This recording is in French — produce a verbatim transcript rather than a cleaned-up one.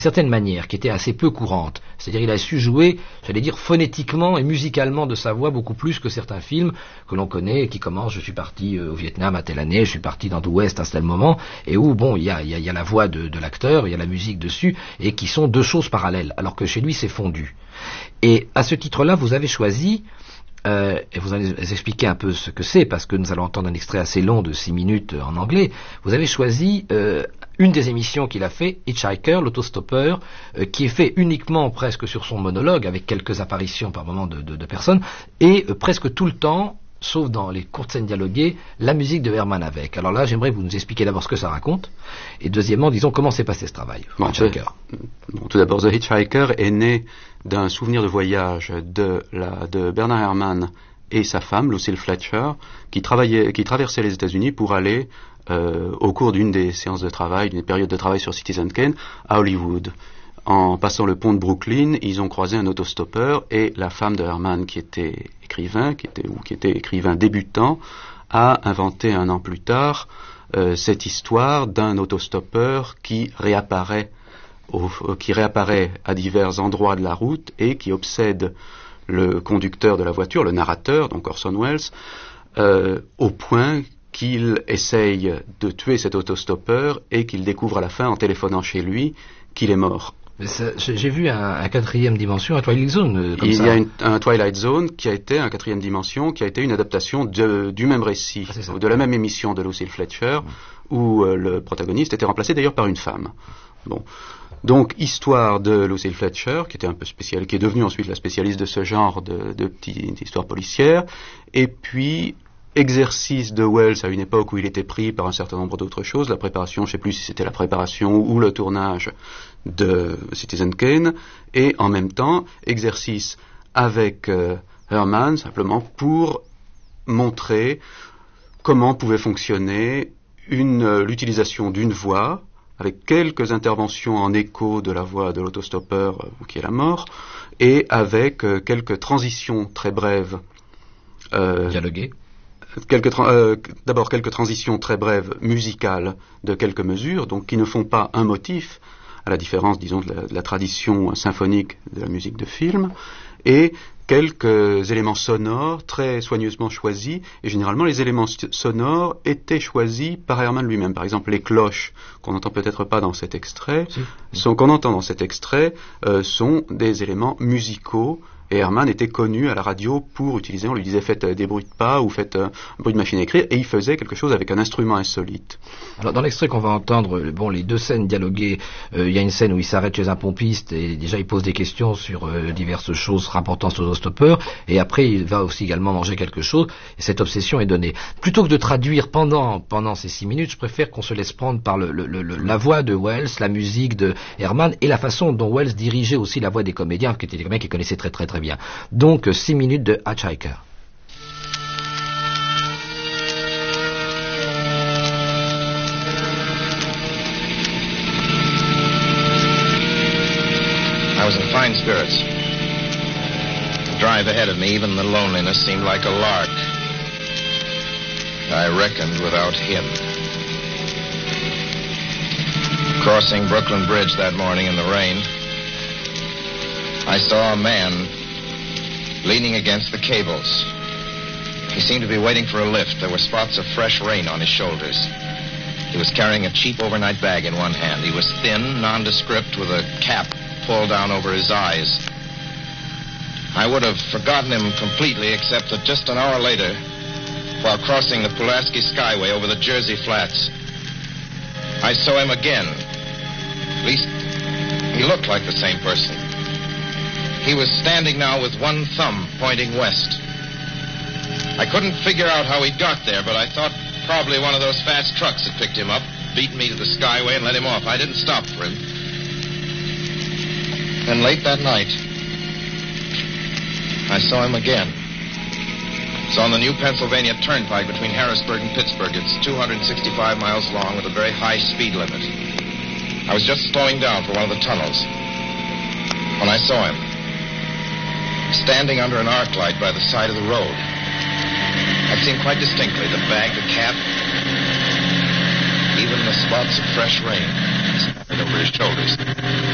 certaine manière qui était assez peu courante. C'est-à-dire il a su jouer, j'allais dire, phonétiquement et musicalement de sa voix beaucoup plus que certains films que l'on connaît, qui commencent, je suis parti euh, au Vietnam à telle année, je suis parti dans l'Ouest à tel moment, et où, bon, il y a, y a, y a la voix de, de l'acteur, il y a la musique dessus, et qui sont deux choses parallèles, alors que chez lui c'est fondu. Et à ce titre-là, vous avez choisi... Euh, et vous allez expliquer un peu ce que c'est, parce que nous allons entendre un extrait assez long de six minutes en anglais. Vous avez choisi euh, une des émissions qu'il a fait, Hitchhiker, l'autostoppeur, euh, qui est fait uniquement presque sur son monologue, avec quelques apparitions par moment de, de, de personnes, et euh, presque tout le temps, sauf dans les courtes scènes dialoguées, la musique de Herman avec. Alors là, j'aimerais que vous nous expliquiez d'abord ce que ça raconte, et deuxièmement, disons, comment s'est passé ce travail. Bon, Hitchhiker. Bon, tout d'abord, The Hitchhiker est né d'un souvenir de voyage de, la, de Bernard Herrmann et sa femme, Lucille Fletcher, qui, travaillait, qui traversaient les États-Unis pour aller, euh, au cours d'une des séances de travail, d'une période de travail sur Citizen Kane, à Hollywood. En passant le pont de Brooklyn, ils ont croisé un autostoppeur et la femme de Herrmann, qui était écrivain, qui était, ou qui était écrivain débutant, a inventé un an plus tard euh, cette histoire d'un autostoppeur qui réapparaît, au, euh, qui réapparaît à divers endroits de la route et qui obsède le conducteur de la voiture, le narrateur, donc Orson Welles, euh, au point qu'il essaye de tuer cet autostoppeur et qu'il découvre à la fin, en téléphonant chez lui, qu'il est mort. Ça, j'ai vu un, un quatrième dimension, un Twilight Zone, euh, comme Il ça. y a une, un Twilight Zone qui a été un quatrième dimension, qui a été une adaptation de, du même récit, ah, de la même émission de Lucille Fletcher, mmh. où euh, le protagoniste était remplacé d'ailleurs par une femme. Bon. Donc, histoire de Lucille Fletcher, qui était un peu spéciale, qui est devenue ensuite la spécialiste de ce genre de, de petites histoires policières, et puis exercice de Welles à une époque où il était pris par un certain nombre d'autres choses, la préparation, je ne sais plus si c'était la préparation ou le tournage de Citizen Kane, et en même temps exercice avec euh, Herrmann simplement pour montrer comment pouvait fonctionner une, euh, l'utilisation d'une voix avec quelques interventions en écho de la voix de l'autostoppeur euh, qui est la mort, et avec euh, quelques transitions très brèves euh, dialoguées. Quelques tra- euh, d'abord quelques transitions très brèves musicales de quelques mesures, donc qui ne font pas un motif, à la différence, disons, de la, de la tradition symphonique de la musique de film, et quelques éléments sonores très soigneusement choisis, et généralement les éléments sonores étaient choisis par Herrmann lui-même. Par exemple, les cloches, qu'on n'entend peut-être pas dans cet extrait, si. sont, qu'on entend dans cet extrait, euh, sont des éléments musicaux. Et Herrmann était connu à la radio pour utiliser, on lui disait faites des bruits de pas ou faites un bruit de machine à écrire, et il faisait quelque chose avec un instrument insolite. Alors dans l'extrait qu'on va entendre, bon, les deux scènes dialoguées, il euh, y a une scène où il s'arrête chez un pompiste et déjà il pose des questions sur euh, diverses choses rapportant aux autostoppeurs, et après il va aussi également manger quelque chose, et cette obsession est donnée. Plutôt que de traduire pendant pendant ces six minutes, je préfère qu'on se laisse prendre par le, le, le, la voix de Welles, la musique de Herrmann, et la façon dont Welles dirigeait aussi la voix des comédiens, qui étaient des comédiens qu'il connaissait très très très bien. Donc, six minutes de Hitchhiker. I was in fine spirits. The drive ahead of me, even the loneliness, seemed like a lark. I reckoned without him. Crossing Brooklyn Bridge that morning in the rain, I saw a man leaning against the cables. He seemed to be waiting for a lift. There were spots of fresh rain on his shoulders. He was carrying a cheap overnight bag in one hand. He was thin, nondescript, with a cap pulled down over his eyes. I would have forgotten him completely, except that just an hour later, while crossing the Pulaski Skyway over the Jersey Flats, I saw him again. At least, he looked like the same person. He was standing now with one thumb pointing west. I couldn't figure out how he got there, but I thought probably one of those fast trucks had picked him up, beaten me to the Skyway, and let him off. I didn't stop for him. And late that night, I saw him again. It's on the new Pennsylvania Turnpike between Harrisburg and Pittsburgh. It's two hundred sixty-five miles long with a very high speed limit. I was just slowing down for one of the tunnels when I saw him, standing under an arc light by the side of the road. I'd seen quite distinctly the bag, the cap, even the spots of fresh rain over his shoulders.